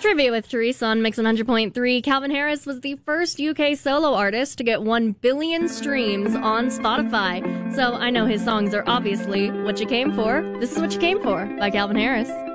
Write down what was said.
Trivia with Teresa on Mix 100.3. Calvin Harris was the first UK solo artist to get 1 billion streams on Spotify. So I know his songs are obviously what you came for. This is What You Came For by Calvin Harris.